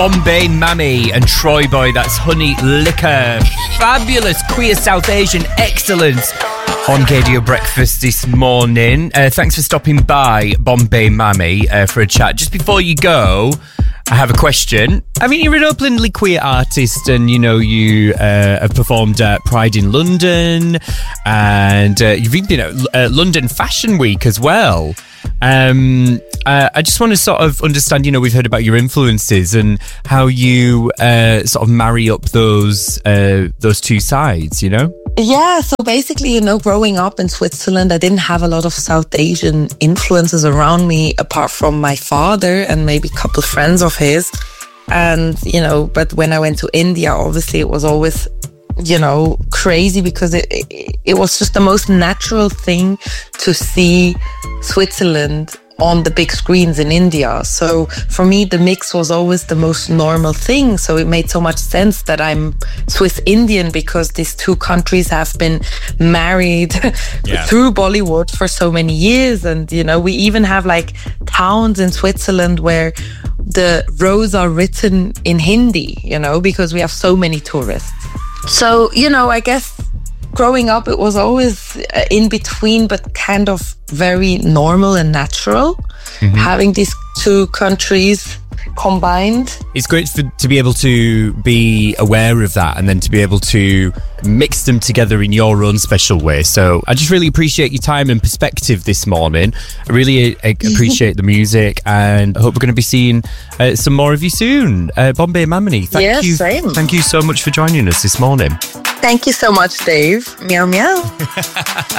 Bombay Mami and Troy Boy, that's Honey Liquor. Fabulous queer South Asian excellence on Gaydio Breakfast this morning. Thanks for stopping by, Bombay Mami, for a chat. Just before you go, I have a question. I mean, you're an openly queer artist and, you know, you have performed at Pride in London and you've even been at London Fashion Week as well. I just want to sort of understand, you know, we've heard about your influences and how you sort of marry up those two sides, you know? Yeah, so basically, you know, growing up in Switzerland, I didn't have a lot of South Asian influences around me apart from my father and maybe a couple friends of his. And, you know, but when I went to India, obviously it was always, you know, crazy because it was just the most natural thing to see Switzerland on the big screens in India. So for me, the mix was always the most normal thing. So it made so much sense that I'm Swiss Indian because these two countries have been married through Bollywood for so many years. And, you know, we even have like towns in Switzerland where the roads are written in Hindi, you know, because we have so many tourists. So, you know, I guess growing up, it was always in between, but kind of very normal and natural, having these two countries combined. It's great to be able to be aware of that and then to be able to mix them together in your own special way. So I just really appreciate your time and perspective this morning. I really appreciate the music and I hope we're going to be seeing some more of you soon. Bombay Mami, thank you so much for joining us this morning. Thank you so much, Dave. Meow meow.